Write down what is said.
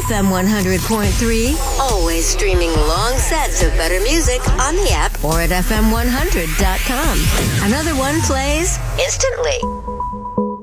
FM 100.3. Always streaming long sets of better music on the app or at FM100.com. Another one plays instantly.